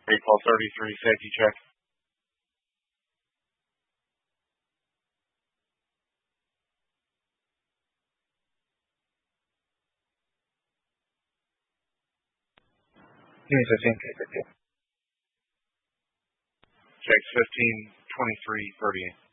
April 33, safety check. Unit 15, Checks 15, 23, 38.